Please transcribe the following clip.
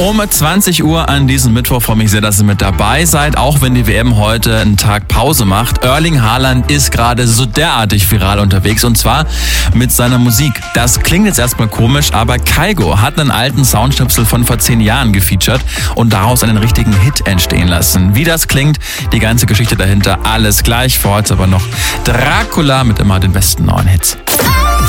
Um 20 Uhr an diesem Mittwoch freue mich sehr, dass ihr mit dabei seid, auch wenn die WM heute einen Tag Pause macht. Erling Haaland ist gerade so derartig viral unterwegs und zwar mit seiner Musik. Das klingt jetzt erstmal komisch, aber Kygo hat einen alten Soundschnipsel von vor 10 Jahren gefeatured und daraus einen richtigen Hit entstehen lassen. Wie das klingt, die ganze Geschichte dahinter, alles gleich. Vor heute aber noch Dracula mit immer den besten neuen Hits.